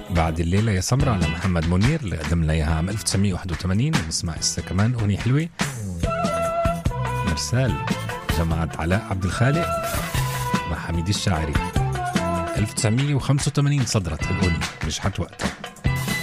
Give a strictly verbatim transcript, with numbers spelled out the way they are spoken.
بعد الليلة يا سمرة لمحمد منير اللي قدم لنا إياها عام ألف وتسعمية وواحد وثمانين. ونسمع إسا كمان أغنية حلوة مرسال جماعة علاء عبد الخالق مع حميد الشاعري. ألف وتسعمية وخمسة وثمانين صدرت الأغنية، مش حت وقتها.